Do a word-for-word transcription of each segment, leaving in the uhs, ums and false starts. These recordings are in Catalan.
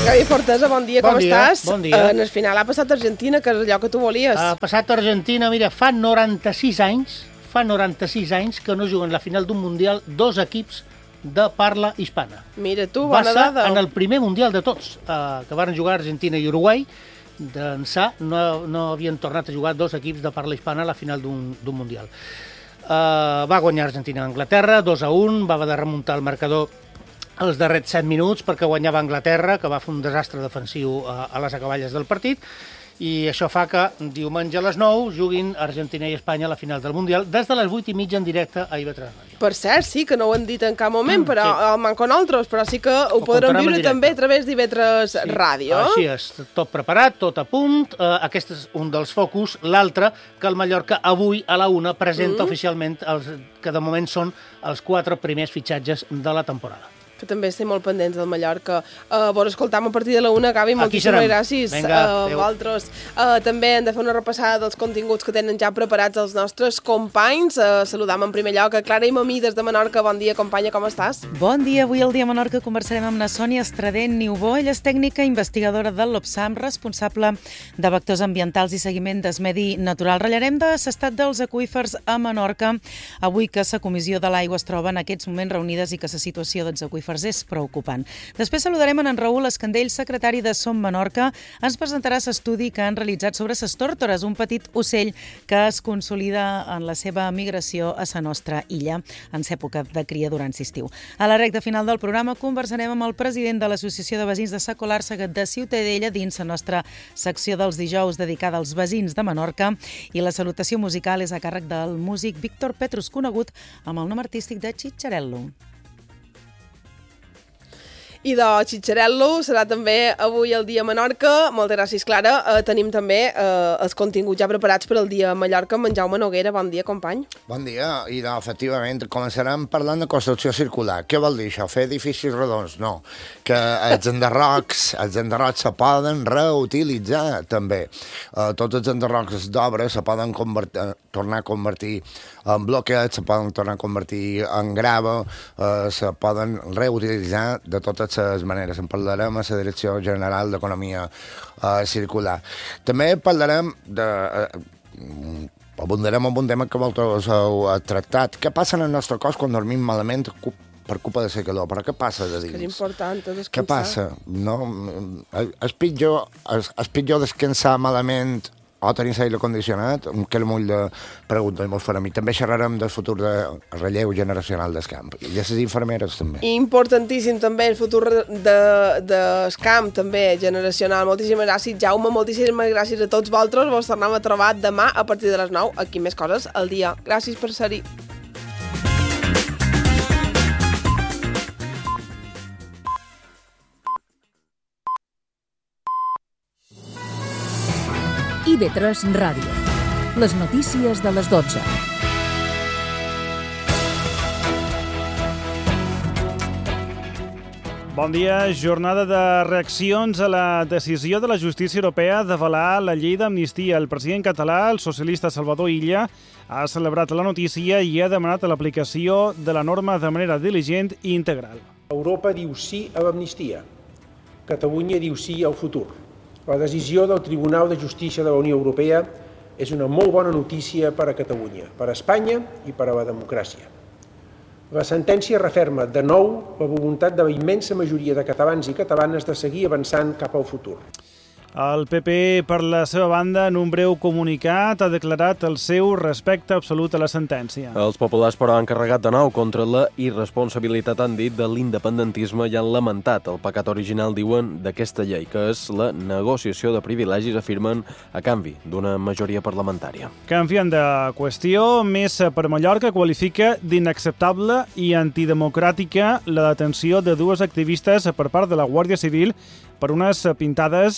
Gavi Fortesa, bon dia, bon com dia, estàs? Bon dia. En el final ha passat Argentina, que és allò que tu volies. Ha passat Argentina, mira, fa noranta-sis anys, fa noranta-sis anys que no juguen la final d'un Mundial dos equips de parla hispana. Mira tu, Va bona ser dada. en el primer Mundial de tots, eh, que van jugar Argentina i Uruguai. D'ençà no, no havien tornat a jugar dos equips de parla hispana a la final d'un Mundial. Uh, va guanyar Argentina a Anglaterra, dos a un, va haver de remuntar el marcador els darrers set minuts perquè guanyava Anglaterra, que va fer un desastre defensiu a, a les acaballes del partit, i això fa que diumenge a les nou juguin Argentina i Espanya a la final del Mundial des de les vuit i mitja en directe a I V tres Ràdio. Per cert, sí, que no ho han dit en cap moment, Mm, però sí. el manco nosaltres, però sí que ho, Ho podrem contarem en viure directe. també a través d'I V tres Sí, Ràdio. Així és, tot preparat, tot a punt. Uh, aquest és un dels focus. L'altre, que el Mallorca avui a la una presenta mm. oficialment els, que de moment són els quatre primers fitxatges de la temporada. Que també estem molt pendents del Mallorca. Uh, vos escoltam a partir de la una, Gavi, moltíssimes gràcies Vinga, a uh, vosaltres. Uh, també hem de fer una repassada dels continguts que tenen ja preparats els nostres companys. Uh, saludam en primer lloc a Clara i Mamí des de Menorca. Bon dia, companya, com estàs? Bon dia. Avui al Dia Menorca conversarem amb na Sònia Estradent Niubó. Ella és tècnica investigadora del LOPSAM, responsable de vectors ambientals i seguiment del medi natural. Ratllarem de l'estat dels aqüífers a Menorca, avui que la Comissió de l'Aigua es troba en aquests moments reunides i que la situació dels aqüífers és preocupant. Després saludarem en Raül Escandell, secretari de Som Menorca. Ens presentarà l'estudi que han realitzat sobre les tòrtores, un petit ocell que es consolida en la seva migració a la nostra illa en època de cria durant l'estiu. A la recta final del programa conversarem amb el president de l'Associació de Veïns de Sa Colàrsega de Ciutadella dins la nostra secció dels dijous dedicada als veïns de Menorca, i la salutació musical és a càrrec del músic Víctor Petrus, conegut amb el nom artístic de Chicharello. I de Chicharello serà també avui el dia a Menorca. Moltes gràcies, Clara. Uh, tenim també uh, els continguts ja preparats per al dia a Mallorca amb en Jaume Noguera. Bon dia, company. Bon dia. I, no, efectivament, començarem parlant de construcció circular. Què vol dir això? Fer edificis redons? No. Que els enderrocs, els enderrocs se poden reutilitzar, també. Uh, tots els enderrocs d'obra se poden convertir, tornar a convertir en bloquets, se poden tornar a convertir en grava, uh, se poden reutilitzar de totes les maneres. En parlarem a la Direcció General d'Economia uh, Circular. També parlarem de... Uh, abundarem en un tema que vosaltres heu tractat. Què passa en el nostre cos quan dormim malament per culpa de la calor? Però què passa de dins? Que és important, tot descansar. Què passa? No? És pitjor, és, és pitjor descansar malament o tenir l'aire condicionat? Que el mull de preguntes mos farem. I també xerrarem del futur de relleu generacional del camp. I de les infermeres, també. Importantíssim, també, el futur de, del camp, també, generacional. Moltíssimes gràcies, Jaume. Moltíssimes gràcies a tots vosaltres. Vos tornem a trobar demà a partir de les nou. Aquí més coses al dia. Gràcies per ser-hi. I V tres Ràdio. Les notícies de les dotze. Bon dia. Jornada de reaccions a la decisió de la justícia europea d'avalar la llei d'amnistia. El president català, el socialista Salvador Illa, ha celebrat la notícia i ha demanat l'aplicació de la norma de manera diligent i integral. Europa diu sí a l'amnistia. Catalunya diu sí al futur. La decisió del Tribunal de Justícia de la Unió Europea és una molt bona notícia per a Catalunya, per a Espanya i per a la democràcia. La sentència referma de nou la voluntat de la immensa majoria de catalans i catalanes de seguir avançant cap al futur. El P P, per la seva banda, en un breu comunicat, ha declarat el seu respecte absolut a la sentència. Els populars, però, han carregat de nou contra la irresponsabilitat, han dit, de l'independentisme i han lamentat el pecat original, diuen, d'aquesta llei, que és la negociació de privilegis, afirmen, a canvi d'una majoria parlamentària. Canviant de qüestió, Més per Mallorca qualifica d'inacceptable i antidemocràtica la detenció de dues activistes per part de la Guàrdia Civil per unes pintades a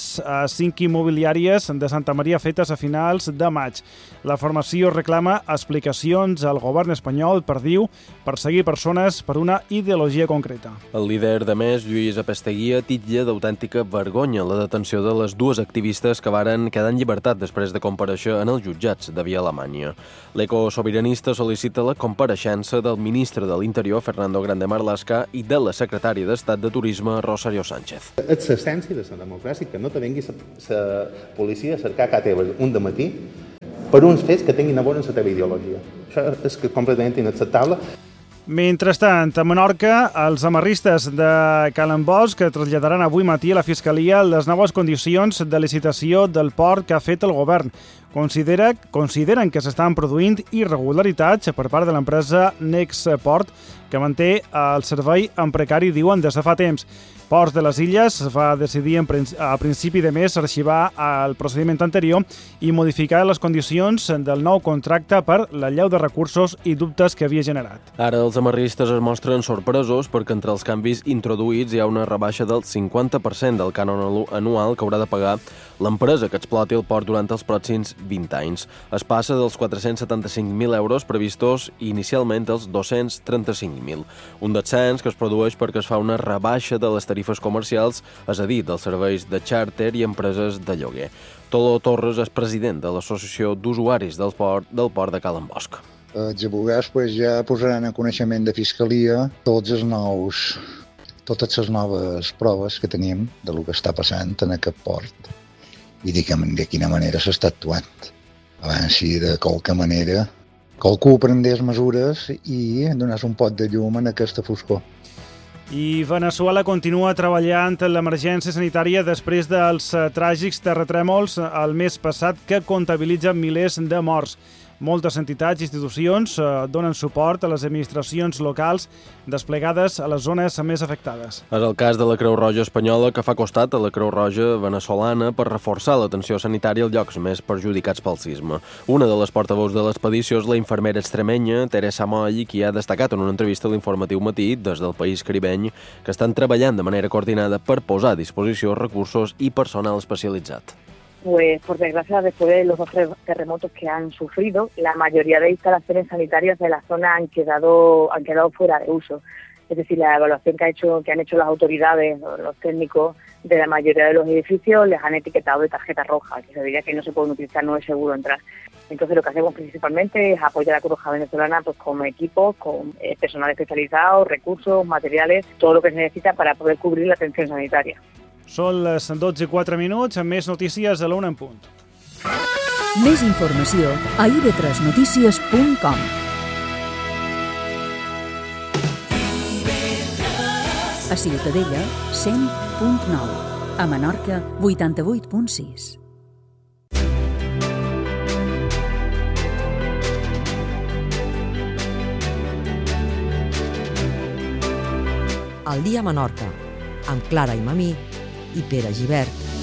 les cinc immobiliàries de Santa Maria fetes a finals de maig. La formació reclama explicacions al govern espanyol per, diu, perseguir persones per una ideologia concreta. El líder de Més, Lluís Apesteguia, titlla d'autèntica vergonya la detenció de les dues activistes que varen quedar en llibertat després de comparèixer en els jutjats de Via Alemanya. L'ecosobiranista sol·licita la compareixença del ministre de l'Interior, Fernando Grande Marlaska, i de la secretària d'Estat de Turisme, Rosario Sánchez. És l'essència de la democràcia que no te vengui la policia a cercar a teva un dematí per uns fets que tinguin a veure amb la teva ideologia. Això és completament inacceptable. Mentrestant, a Menorca, els amarristes de Can Bosch traslladaran avui matí a la Fiscalia les noves condicions de licitació del port que ha fet el govern. Considera, consideren que s'estan produint irregularitats per part de l'empresa Nexport, que manté el servei en precari, diuen, des de fa temps. Ports de les Illes va decidir a principi de mes arxivar el procediment anterior i modificar les condicions del nou contracte per l'allau de recursos i dubtes que havia generat. Ara els amarristes es mostren sorpresos perquè entre els canvis introduïts hi ha una rebaixa del cinquanta per cent del cànon anual que haurà de pagar l'empresa que exploti el port durant els pròxims vint anys. Es passa dels quatre-cents setanta-cinc mil euros previstos inicialment als dos-cents trenta-cinc mil. Un descens que es produeix perquè es fa una rebaixa de les tarifes comercials, és a dir, dels serveis de xàrter i empreses de lloguer. Tolo Torres és president de l'Associació d'Usuaris del Port, del Port de Can Bosch. Els advocats pues, ja posaran a coneixement de Fiscalia tots els nous, totes les noves proves que tenim de lo que està passant en aquest port i de, que, de quina manera s'està actuant. Abans si de qualque manera qualcú prendés mesures i donés un pot de llum en aquesta foscor. I Veneçuela continua treballant en l'emergència sanitària després dels tràgics terratrèmols el mes passat que comptabilitzen milers de morts. Moltes entitats i institucions donen suport a les administracions locals desplegades a les zones més afectades. És el cas de la Creu Roja espanyola que fa costat a la Creu Roja veneçolana per reforçar l'atenció sanitària als llocs més perjudicats pel sisme. Una de les portaveus de l'expedició és la infermera extremenya Teresa Moll, qui ha destacat en una entrevista a l'Informatiu Matí des del País Caribeny que estan treballant de manera coordinada per posar a disposició recursos i personal especialitzat. Pues por desgracia, después de los dos terremotos que han sufrido, la mayoría de instalaciones sanitarias de la zona han quedado, han quedado fuera de uso. Es decir, la evaluación que, ha hecho, que han hecho las autoridades, los técnicos de la mayoría de los edificios, les han etiquetado de tarjeta roja, que se diría que no se pueden utilizar, no es seguro entrar. Entonces lo que hacemos principalmente es apoyar a la Cruz Roja venezolana pues, con equipos, con eh, personal especializado, recursos, materiales, todo lo que se necesita para poder cubrir la atención sanitaria. Són les dotze i quatre minuts, amb més notícies a l'una en punt. Més informació a i ve tres notícies punt com. A Ciutadella, cent punt nou. A Menorca, vuitanta-vuit punt sis. El dia a Menorca, amb Clara i Mamí i Pere Gibert.